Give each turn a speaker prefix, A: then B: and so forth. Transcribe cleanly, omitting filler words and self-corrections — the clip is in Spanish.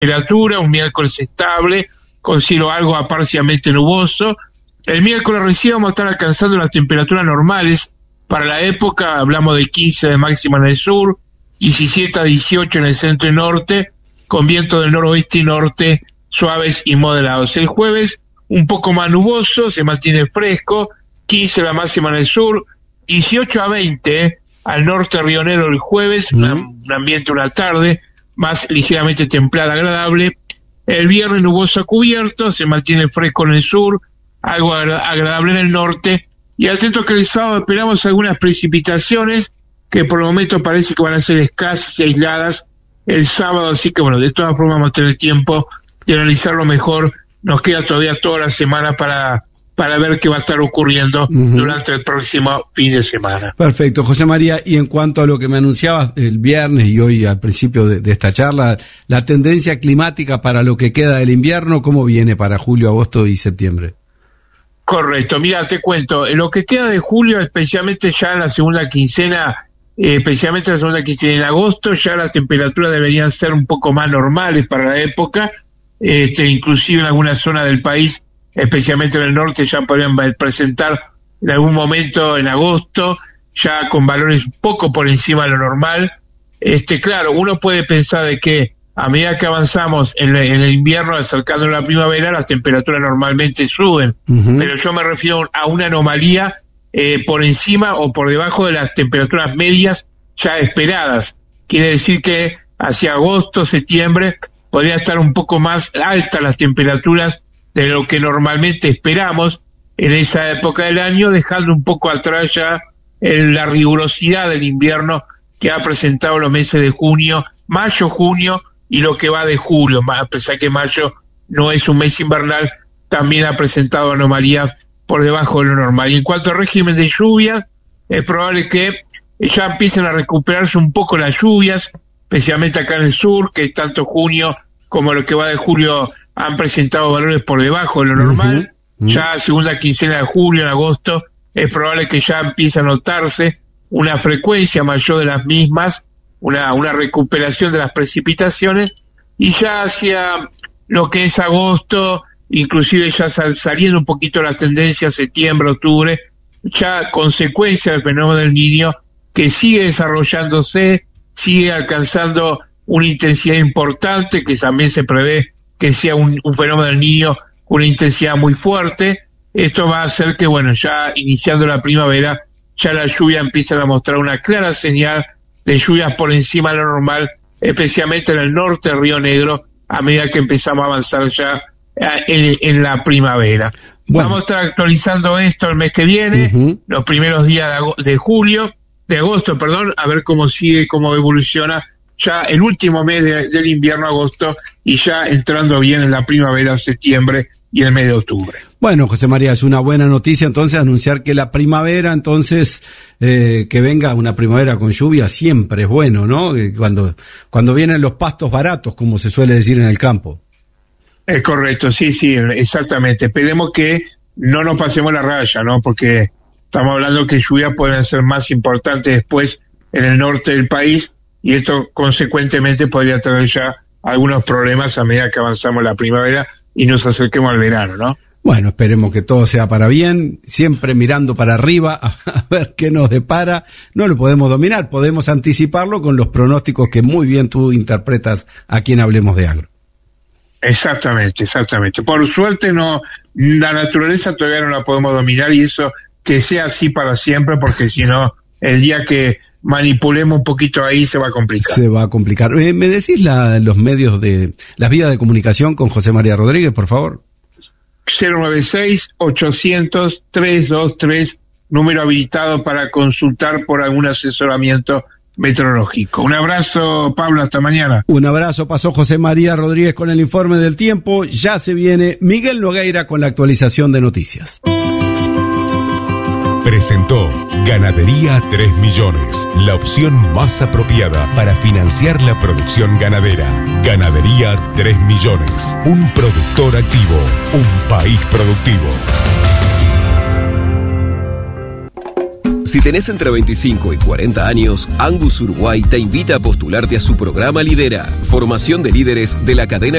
A: temperatura, un miércoles estable, con cielo algo a parcialmente nuboso. El miércoles recién vamos a estar alcanzando las temperaturas normales para la época, hablamos de 15 de máxima en el sur, 17 a 18 en el centro y norte, con viento del noroeste y norte suaves y moderados. El jueves un poco más nuboso, se mantiene fresco, 15 la máxima en el sur, 18 a 20 al norte de Río Negro el jueves, un ambiente una tarde más ligeramente templada, agradable. El viernes nuboso a cubierto, se mantiene fresco en el sur, algo agradable en el norte, y atento que el sábado esperamos algunas precipitaciones que por el momento parece que van a ser escasas y aisladas el sábado, así que bueno, de todas formas vamos a tener tiempo de analizarlo mejor. Nos queda todavía toda la semana para ver qué va a estar ocurriendo durante el próximo fin de semana.
B: Perfecto, José María, y en cuanto a lo que me anunciabas el viernes y hoy al principio de esta charla, la tendencia climática para lo que queda del invierno, ¿cómo viene para julio, agosto y septiembre?
A: Correcto, mira, te cuento, en lo que queda de julio, especialmente ya en la segunda quincena, en agosto, ya las temperaturas deberían ser un poco más normales para la época, inclusive en alguna zona del país, especialmente en el norte, ya podrían presentar en algún momento en agosto, ya con valores un poco por encima de lo normal. Claro, uno puede pensar de que a medida que avanzamos en el invierno, acercando a la primavera, las temperaturas normalmente suben, pero yo me refiero a una anomalía por encima o por debajo de las temperaturas medias ya esperadas. Quiere decir que hacia agosto, septiembre, podría estar un poco más altas las temperaturas de lo que normalmente esperamos en esa época del año, dejando un poco atrás ya la rigurosidad del invierno que ha presentado los meses de junio, mayo, junio y lo que va de julio, a pesar que mayo no es un mes invernal, también ha presentado anomalías por debajo de lo normal. Y en cuanto al régimen de lluvias, es probable que ya empiecen a recuperarse un poco las lluvias, especialmente acá en el sur, que tanto junio como lo que va de julio han presentado valores por debajo de lo normal. Ya segunda quincena de julio, en agosto, es probable que ya empiece a notarse una frecuencia mayor de las mismas, una recuperación de las precipitaciones, y ya hacia lo que es agosto, inclusive ya saliendo un poquito las tendencias septiembre, octubre, ya consecuencia del fenómeno del Niño, que sigue desarrollándose, sigue alcanzando una intensidad importante, que también se prevé que sea un fenómeno del Niño con una intensidad muy fuerte. Esto va a hacer que, bueno, ya iniciando la primavera, ya la lluvia empieza a mostrar una clara señal de lluvias por encima de lo normal, especialmente en el norte de Río Negro, a medida que empezamos a avanzar ya en la primavera. Bueno. Vamos a estar actualizando esto el mes que viene, los primeros días de agosto, a ver cómo sigue, cómo evoluciona ya el último mes del invierno, agosto, y ya entrando bien en la primavera, septiembre y el mes de octubre.
B: Bueno, José María, es una buena noticia entonces anunciar que la primavera, entonces, que venga una primavera con lluvia siempre es bueno, ¿no? Cuando vienen los pastos baratos, como se suele decir en el campo.
A: Es correcto, sí, exactamente. Esperemos que no nos pasemos la raya, ¿no? Porque estamos hablando que lluvias pueden ser más importantes después en el norte del país, y esto consecuentemente podría traer ya algunos problemas a medida que avanzamos la primavera y nos acerquemos al verano, ¿no?
B: Bueno, esperemos que todo sea para bien, siempre mirando para arriba a ver qué nos depara. No lo podemos dominar, podemos anticiparlo con los pronósticos que muy bien tú interpretas aquí en Hablemos de Agro.
A: Exactamente. Por suerte la naturaleza todavía no la podemos dominar, y eso que sea así para siempre, porque si no, el día que manipulemos un poquito ahí se va a complicar.
B: ¿Me decís los medios las vías de comunicación con José María Rodríguez, por favor?
A: 096-800-323, número habilitado para consultar por algún asesoramiento meteorológico. Un abrazo, Pablo, hasta mañana.
B: Un abrazo, pasó José María Rodríguez con el informe del tiempo. Ya se viene Miguel Nogueira con la actualización de noticias.
C: Presentó Ganadería 3 Millones, la opción más apropiada para financiar la producción ganadera. Ganadería 3 Millones, un productor activo, un país productivo.
D: Si tenés entre 25 y 40 años, Angus Uruguay te invita a postularte a su programa Lidera, formación de líderes de la cadena